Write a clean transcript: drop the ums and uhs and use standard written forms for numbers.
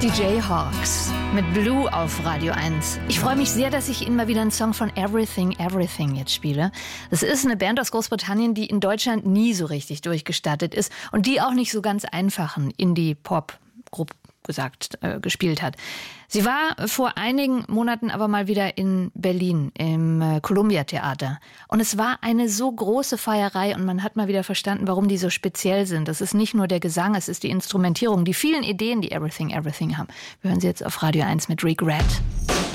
Die Jayhawks mit Blue auf Radio 1. Ich freue mich sehr, dass ich Ihnen mal wieder einen Song von Everything, Everything jetzt spiele. Das ist eine Band aus Großbritannien, die in Deutschland nie so richtig durchgestartet ist und die auch nicht so ganz einfachen Indie-Pop-Gruppen gespielt hat. Sie war vor einigen Monaten aber mal wieder in Berlin im Columbia Theater. Und es war eine so große Feierei und man hat mal wieder verstanden, warum die so speziell sind. Das ist nicht nur der Gesang, es ist die Instrumentierung, die vielen Ideen, die Everything, Everything haben. Wir hören sie jetzt auf Radio 1 mit Regret.